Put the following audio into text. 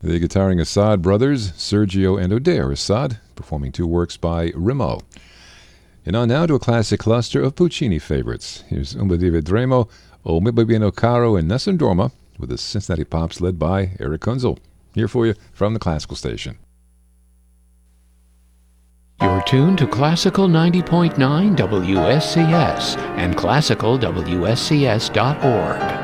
The guitaring Assad brothers, Sergio and Odair Assad, performing two works by Rimo. And on now to a classic cluster of Puccini favorites. Here's Un di Vedremo, O Mi Bambino Caro, and Nessun Dorma, with the Cincinnati Pops led by Eric Kunzel. Here for you from the Classical Station. You're tuned to Classical 90.9 WSCS and classicalwscs.org.